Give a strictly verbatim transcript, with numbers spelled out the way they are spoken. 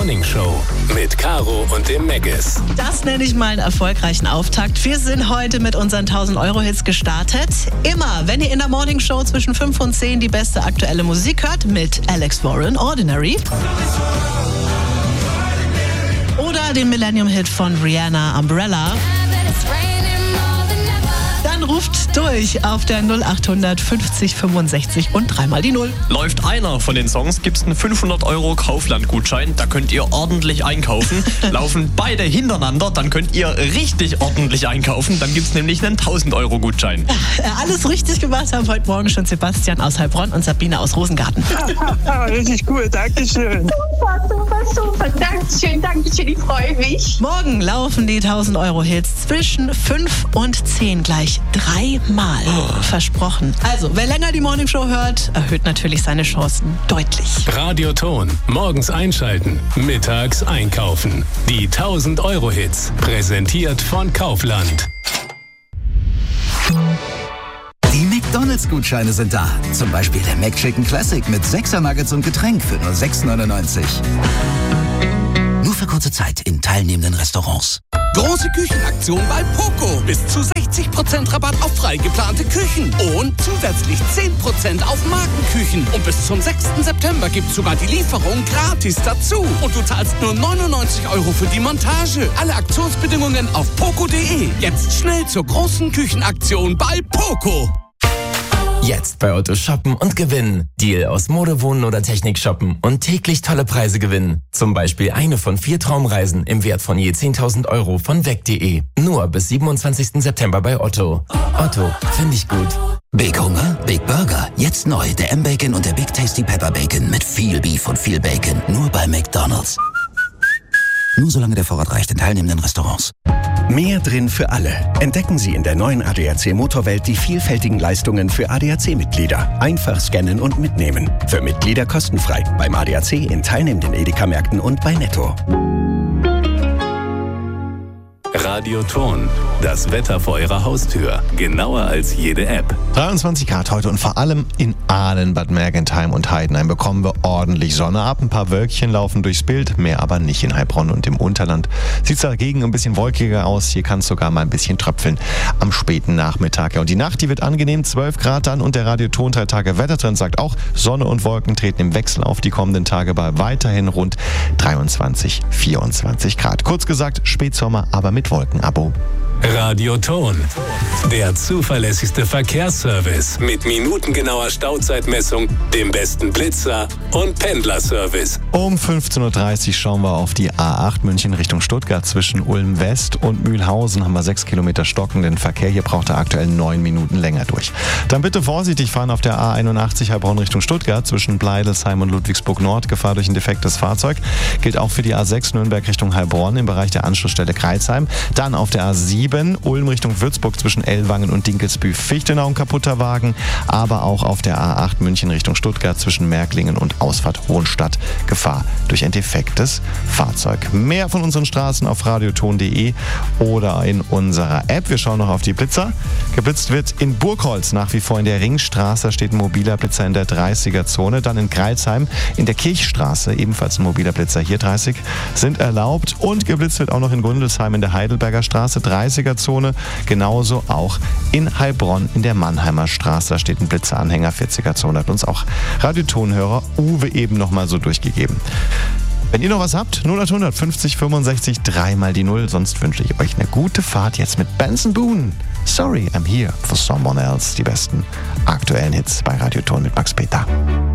Morning Show mit Caro und dem Megas. Das nenne ich mal einen erfolgreichen Auftakt. Wir sind heute mit unseren tausend Euro Hits gestartet. Immer, wenn ihr in der Morning Show zwischen fünf und zehn die beste aktuelle Musik hört, mit Alex Warren, Ordinary. Oder den Millennium-Hit von Rihanna, Umbrella. Dann ruft durch auf der null acht hundert fünfzig fünfundsechzig und dreimal die Null. Läuft einer von den Songs, gibt's einen fünfhundert Euro Kaufland-Gutschein. Da könnt ihr ordentlich einkaufen. Laufen beide hintereinander, dann könnt ihr richtig ordentlich einkaufen. Dann gibt's nämlich einen tausend Euro Gutschein. Alles richtig gemacht haben heute Morgen schon Sebastian aus Heilbronn und Sabine aus Rosengarten. Richtig cool, Dankeschön. Super, super, super. Dankeschön, Dankeschön, ich freue mich. Morgen laufen die tausend Euro Hits zwischen fünf und zehn gleich dreimal. Oh. Versprochen. Also, wer länger die Morning Show hört, erhöht natürlich seine Chancen deutlich. Radioton. Morgens einschalten, mittags einkaufen. Die tausend Euro Hits. Präsentiert von Kaufland. Die McDonalds-Gutscheine sind da. Zum Beispiel der McChicken Classic mit sechser Nuggets und Getränk für nur sechs neunundneunzig. Nur für kurze Zeit in teilnehmenden Restaurants. Große Küchenaktion bei Poco. Bis zu sechzig Prozent Rabatt auf frei geplante Küchen. Und zusätzlich zehn Prozent auf Markenküchen. Und bis zum sechsten September gibt's sogar die Lieferung gratis dazu. Und du zahlst nur neunundneunzig Euro für die Montage. Alle Aktionsbedingungen auf poco punkt de. Jetzt schnell zur großen Küchenaktion bei Poco. Jetzt bei Otto shoppen und gewinnen. Deal aus Mode, Wohnen oder Technik shoppen und täglich tolle Preise gewinnen. Zum Beispiel eine von vier Traumreisen im Wert von je zehntausend Euro von weg punkt de. Nur bis siebenundzwanzigsten September bei Otto. Otto, finde ich gut. Big Hunger, Big Burger. Jetzt neu der M-Bacon und der Big Tasty Pepper Bacon mit viel Beef und viel Bacon. Nur bei McDonald's. Nur solange der Vorrat reicht in teilnehmenden Restaurants. Mehr drin für alle. Entdecken Sie in der neuen A D A C Motorwelt die vielfältigen Leistungen für A D A C-Mitglieder. Einfach scannen und mitnehmen. Für Mitglieder kostenfrei. Beim A D A C in teilnehmenden Edeka-Märkten und bei Netto. Radioton. Das Wetter vor Ihrer Haustür. Genauer als jede App. dreiundzwanzig Grad heute und vor allem in Ahlen, Bad Mergentheim und Heidenheim bekommen wir ordentlich Sonne ab. Ein paar Wölkchen laufen durchs Bild, mehr aber nicht in Heilbronn und im Unterland. Sieht es dagegen ein bisschen wolkiger aus. Hier kann es sogar mal ein bisschen tröpfeln am späten Nachmittag. Und die Nacht, die wird angenehm, zwölf Grad dann. Und der Radioton drei Tage Wettertrend sagt auch, Sonne und Wolken treten im Wechsel auf die kommenden Tage bei weiterhin rund dreiundzwanzig, vierundzwanzig Grad. Kurz gesagt, Spätsommer, aber mit Wolkenabo. Radioton. Der zuverlässigste Verkehrsservice mit minutengenauer Stauzeitmessung, dem besten Blitzer und Pendlerservice. Um fünfzehn Uhr dreißig schauen wir auf die A acht München Richtung Stuttgart. Zwischen Ulm West und Mühlhausen haben wir sechs Kilometer stockenden Verkehr. Hier braucht er aktuell neun Minuten länger durch. Dann bitte vorsichtig fahren auf der A einundachtzig Heilbronn Richtung Stuttgart. Zwischen Bleidelsheim und Ludwigsburg Nord. Gefahr durch ein defektes Fahrzeug. Gilt auch für die A sechs Nürnberg Richtung Heilbronn im Bereich der Anschlussstelle Kreisheim. Dann auf der A sieben Ulm Richtung Würzburg zwischen Ellwangen und Dinkelsbühl-Fichtenau ein kaputter Wagen, aber auch auf der A acht München Richtung Stuttgart zwischen Märklingen und Ausfahrt Hohenstadt Gefahr durch ein defektes Fahrzeug. Mehr von unseren Straßen auf radioton punkt de oder in unserer App. Wir schauen noch auf die Blitzer. Geblitzt wird in Burgholz nach wie vor in der Ringstraße, steht ein mobiler Blitzer in der dreißiger Zone. Dann in Greilsheim in der Kirchstraße, ebenfalls ein mobiler Blitzer, hier dreißig sind erlaubt. Und geblitzt wird auch noch in Gundelsheim in der Heidelberger Straße, dreißiger Zone, genauso auch in Heilbronn in der Mannheimer Straße. Da steht ein Blitzeranhänger, vierziger Zone, hat uns auch Radiotonhörer Uwe eben nochmal so durchgegeben. Wenn ihr noch was habt, null acht hundert fünfzig fünfundsechzig, dreimal die Null. Sonst wünsche ich euch eine gute Fahrt jetzt mit Benson Boone. Sorry, I'm here for someone else. Die besten aktuellen Hits bei Radioton mit Max Peter.